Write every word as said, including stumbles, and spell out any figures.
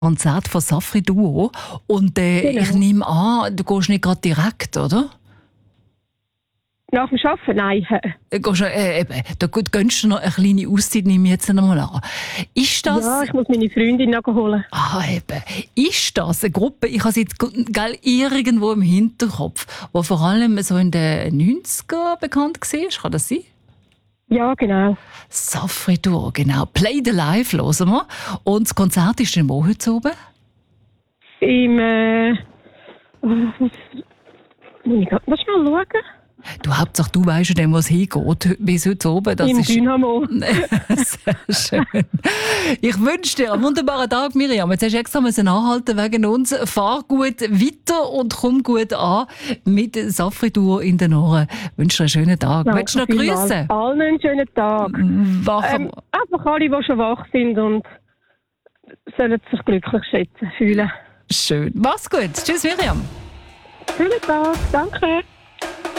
Konzert von Safri Duo. Und äh, Genau. ich nehme an, du gehst nicht gerade direkt, oder? Nach dem Arbeiten? Nein. Äh, Gehst, äh, eben, da gut, gönnst du noch eine kleine Auszeit, nehme ich jetzt einmal an. Ist das... Ja, ich muss meine Freundin nachholen. Ah, eben. Ist das eine Gruppe, ich habe sie jetzt gell, irgendwo im Hinterkopf, die vor allem so in den neunziger bekannt war? Kann das sein? Ja, genau. Safri Duo, genau. Play the Live hören wir. Und das Konzert ist dann wo heute oben? Im, äh... oh, Muss ich grad mal schnell schauen? Du, Hauptsache, du weißt ja, wo es hingeht, bis heute oben. Das Im ist Dynamo. sehr schön. Ich wünsche dir einen wunderbaren Tag, Miriam. Jetzt hast du extra müssen anhalten wegen uns. Fahr gut weiter und komm gut an mit Safri Duo in den Ohren. Ich wünsche dir einen schönen Tag. Danke Willst du noch vielmals. grüßen? Allen einen schönen Tag. Wach Ähm, einfach alle, die schon wach sind und sollen sich glücklich schätzen, fühlen. Schön. Mach's gut. Tschüss, Miriam. Schönen Tag. Danke.